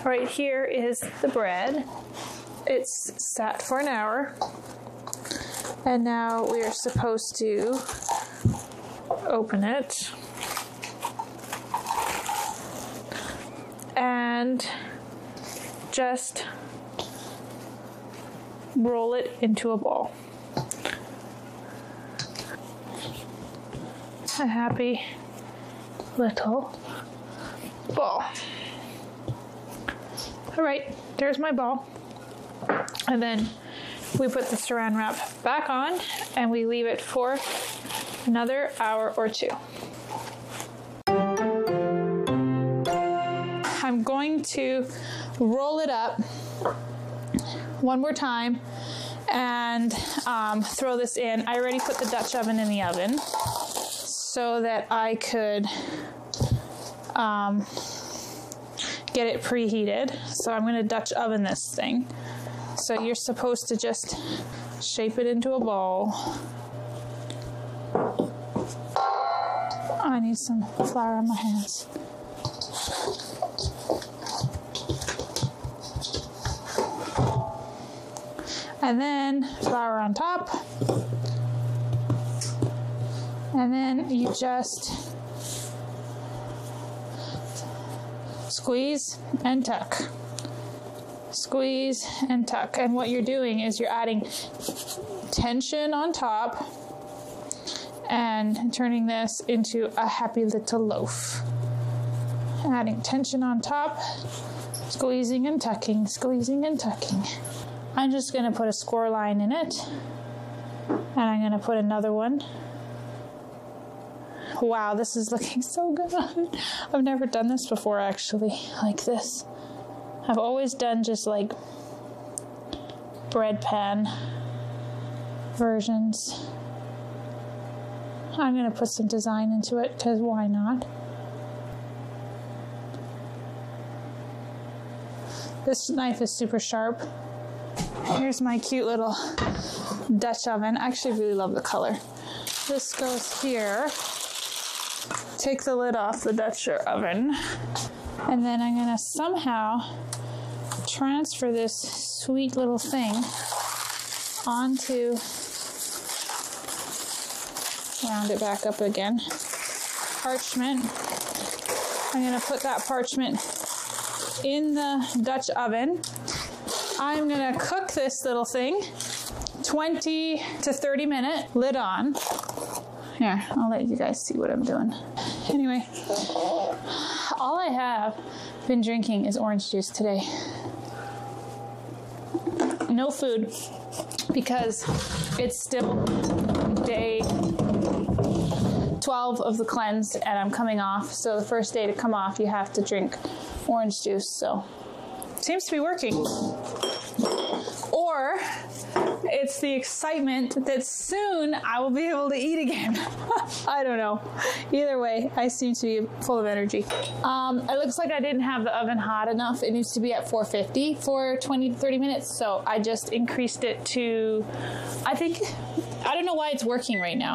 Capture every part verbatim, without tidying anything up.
right here is the bread. It's sat for an hour. And now we are supposed to open it and just roll it into a ball. A happy little ball. All right, there's my ball. And then we put the saran wrap back on and we leave it for another hour or two. I'm going to roll it up one more time and um, throw this in. I already put the Dutch oven in the oven so that I could um, get it preheated. So I'm going to Dutch oven this thing. So you're supposed to just shape it into a ball. I need some flour on my hands. And then flour on top. And then you just squeeze and tuck. Squeeze and tuck. And what you're doing is you're adding tension on top and turning this into a happy little loaf. Adding tension on top, squeezing and tucking, squeezing and tucking. I'm just going to put a score line in it, and I'm going to put another one. Wow, this is looking so good. I've never done this before, actually, like this. I've always done just like bread pan versions. I'm going to put some design into it, because why not? This knife is super sharp. Here's my cute little Dutch oven. I actually really love the color. This goes here. Take the lid off the Dutch oven. And then I'm gonna somehow transfer this sweet little thing onto, round it back up again, parchment. I'm gonna put that parchment in the Dutch oven. I'm gonna cook this little thing twenty to thirty minute, lid on. Here, I'll let you guys see what I'm doing. Anyway, all I have been drinking is orange juice today. No food, because it's still day twelve of the cleanse and I'm coming off. So the first day to come off, you have to drink orange juice. So seems to be working. Or it's the excitement that soon I will be able to eat again. I don't know. Either way, I seem to be full of energy. Um, it looks like I didn't have the oven hot enough. It needs to be at four fifty for twenty to thirty minutes. So I just increased it to, I think, I don't know why it's working right now.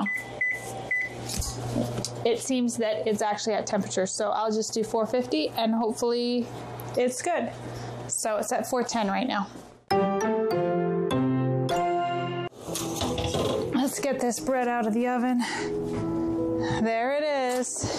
It seems that it's actually at temperature. So I'll just do four fifty and hopefully it's good. So it's at four ten right now. Let's get this bread out of the oven. There it is.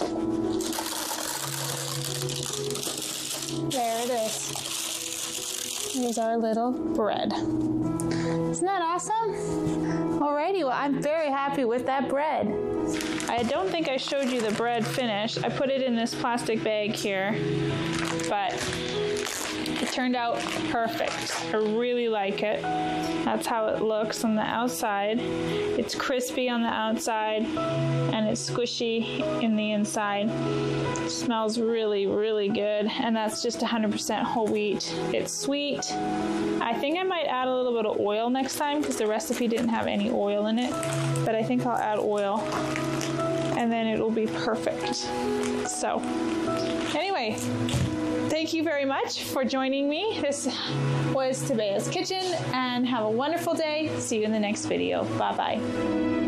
There it is. Here's our little bread. Isn't that awesome? Alrighty, well, I'm very happy with that bread. I don't think I showed you the bread finished. I put it in this plastic bag here, but it turned out perfect. I really like it. That's how it looks on the outside. It's crispy on the outside and it's squishy in the inside. It smells really, really good. And that's just one hundred percent whole wheat. It's sweet. I think I might add a little bit of oil next time because the recipe didn't have any oil in it. But I think I'll add oil and then it'll be perfect. So anyway, thank you very much for joining me. This was Tabea's Kitchen, and have a wonderful day. See you in the next video. Bye-bye.